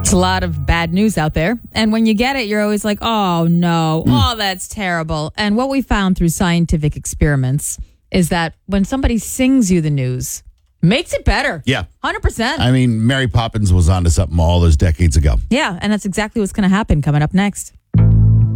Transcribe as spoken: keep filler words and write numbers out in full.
It's a lot of bad news out there. And when you get it, you're always like, oh, no. Mm. Oh, that's terrible. And what we found through scientific experiments is that when somebody sings you the news, makes it better. Yeah. one hundred percent. I mean, Mary Poppins was onto something all those decades ago. Yeah, and that's exactly what's going to happen coming up next.